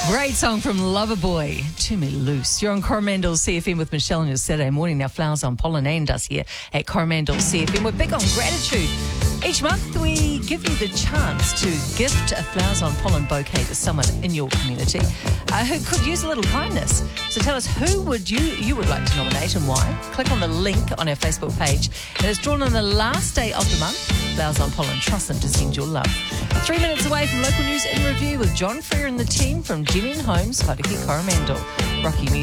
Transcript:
Great song from Loverboy, To Me Loose. You're on Coromandel CFM with Michelle on your Saturday morning. Now, Flowers on Pollen and us here at Coromandel CFM. We're big on gratitude. Each month, we give you the chance to gift a Flowers on Pollen bouquet to someone in your community who could use a little kindness. So tell us who would you would like to nominate and why. Click on the link on our Facebook page. And it's drawn on the last day of the month. Flowers on Pollen, trust them to send your love. 3 minutes away from local news in review with John Freer and the team from Jenny and Holmes, Hauraki Coromandel. Rocky Music.